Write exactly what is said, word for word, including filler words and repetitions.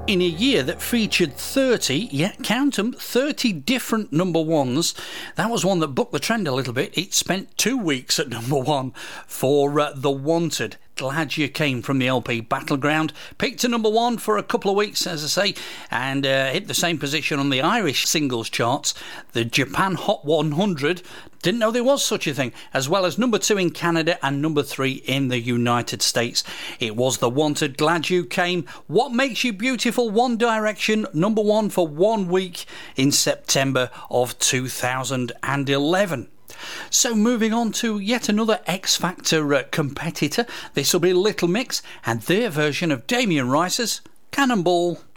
In a year that featured thirty, yeah, count 'em, thirty different number ones, that was one that bucked the trend a little bit. It spent two weeks at number one for uh, The Wanted. Glad You Came from the L P Battleground. Picked to number one for a couple of weeks, as I say, and uh, hit the same position on the Irish singles charts. The Japan Hot one hundred, didn't know there was such a thing, as well as number two in Canada and number three in the United States. It was The Wanted, Glad You Came. What Makes You Beautiful, One Direction, number one for one week in September of two thousand eleven. So moving on to yet another X Factor uh, competitor. This will be Little Mix and their version of Damien Rice's Cannonball.